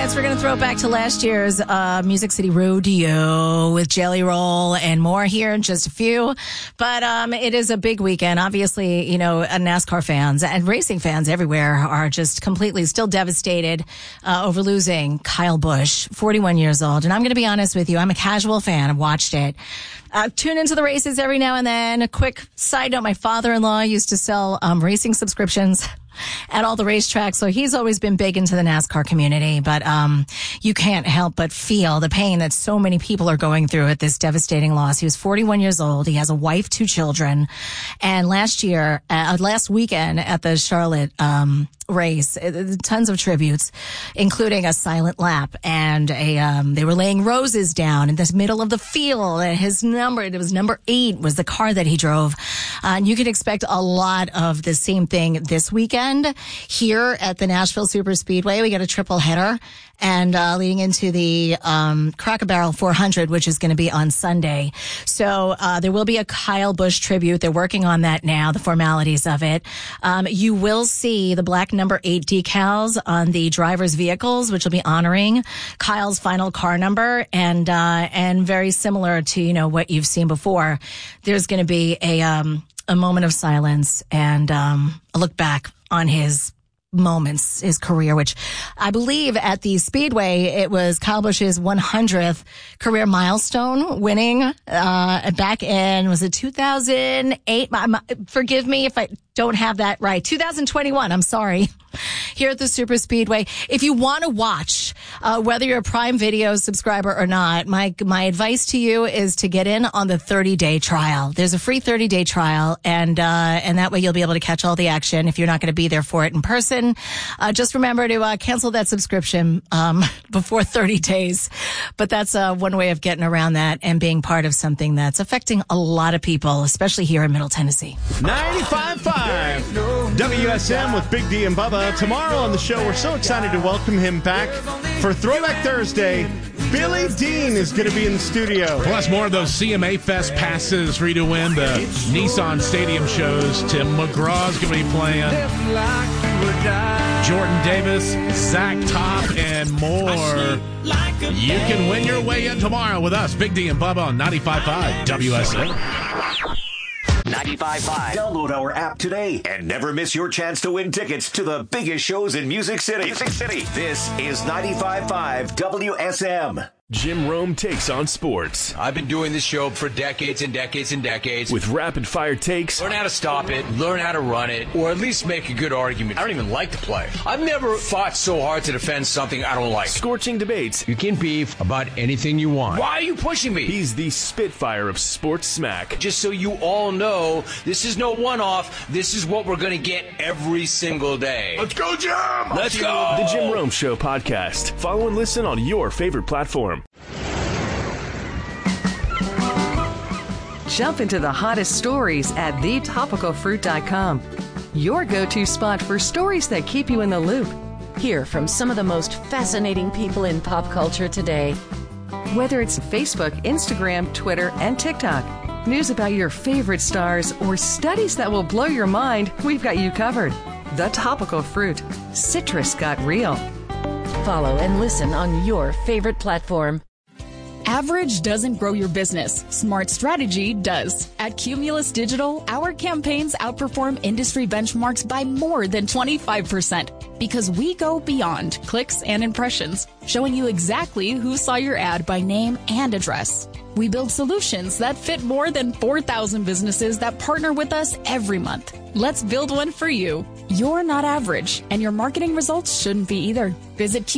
minutes, we're going to throw it back to last year's Music City Rodeo with Jelly Roll and more here in just a few. But it is a big weekend. Obviously, NASCAR fans and racing fans everywhere are just completely still devastated over losing Kyle Busch, 41 years old. And I'm going to be honest with you, I'm a casual fan. I've watched it. Tune into the races every now and then. A quick side note, my father-in-law used to sell racing subscriptions at all the racetracks, so he's always been big into the NASCAR community. But you can't help but feel the pain that so many people are going through at this devastating loss. He was 41 years old. He has a wife, 2 children. And last weekend at the Charlotte race, tons of tributes, including a silent lap, and they were laying roses down in the middle of the field. And it was number 8 was the car that he drove. And you can expect a lot of the same thing this weekend here at the Nashville Super Speedway. We got a triple header, and leading into the Cracker Barrel 400, which is going to be on Sunday. So there will be a Kyle Busch tribute. They're working on that now, the formalities of it. You will see the black number 8 decals on the driver's vehicles, which will be honoring Kyle's final car number, and very similar to what you've seen before. There's going to be a moment of silence and a look back on his moments, his career, which I believe at the Speedway, it was Kyle Busch's 100th career milestone, winning back in, was it 2008? Forgive me if I don't have that right. 2021, I'm sorry. Here at the Super Speedway. If you want to watch, whether you're a Prime Video subscriber or not, my advice to you is to get in on the 30-day trial. There's a free 30-day trial, and that way you'll be able to catch all the action if you're not going to be there for it in person. Just remember to cancel that subscription before 30 days. But that's one way of getting around that and being part of something that's affecting a lot of people, especially here in Middle Tennessee. 95.5 WSM with Big D and Bubba. Tomorrow on the show, we're so excited to welcome him back for Throwback Thursday. Billy Dean is going to be in the studio. Plus more of those CMA Fest passes for you to win the Nissan Stadium shows. Tim McGraw's going to be playing. Jordan Davis, Zach Top, and more. You can win your way in tomorrow with us, Big D and Bubba on 95.5 WSM. 95.5. Download our app today and never miss your chance to win tickets to the biggest shows in Music City. This is 95.5 WSM. Jim Rome takes on sports. I've been doing this show for decades and decades and decades. With rapid-fire takes. Learn how to stop it, learn how to run it, or at least make a good argument. I don't even like the play. I've never fought so hard to defend something I don't like. Scorching debates. You can beef about anything you want. Why are you pushing me? He's the Spitfire of sports smack. Just so you all know, this is no one-off. This is what we're going to get every single day. Let's go, Jim! Let's go! The Jim Rome Show podcast. Follow and listen on your favorite platform. Jump into the hottest stories at thetopicalfruit.com. Your go-to spot for stories that keep you in the loop. Hear from some of the most fascinating people in pop culture today. Whether it's Facebook, Instagram, Twitter, and TikTok, news about your favorite stars, or studies that will blow your mind, we've got you covered. The Topical Fruit. Citrus got real. Follow and listen on your favorite platform. Average doesn't grow your business. Smart strategy does. At Cumulus Digital, our campaigns outperform industry benchmarks by more than 25% because we go beyond clicks and impressions, showing you exactly who saw your ad by name and address. We build solutions that fit more than 4,000 businesses that partner with us every month. Let's build one for you. You're not average, and your marketing results shouldn't be either. Visit